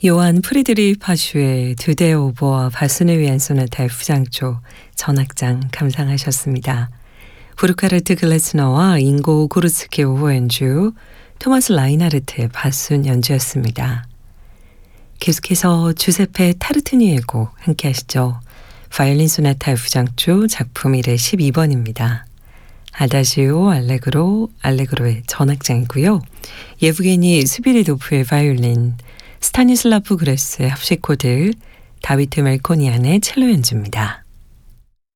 요한 프리드리히 파슈의 두 대 오보와 바순을 위한 소나타 F장조 전악장 감상하셨습니다. 부르카르트 글래스너와 잉고 고르츠키 오보 연주, 토마스 라인하르트의 바순 연주였습니다. 계속해서 주세페 타르투니의 곡 함께 하시죠. 바이올린 소나타 F장조 작품 1의 12번입니다. 아다지오 알레그로의 전악장이고요. 예브게니 스비리도프의 바이올린, 스타니슬라프 그레스의 합시코드, 다비트 멜코니안의 첼로 연주입니다.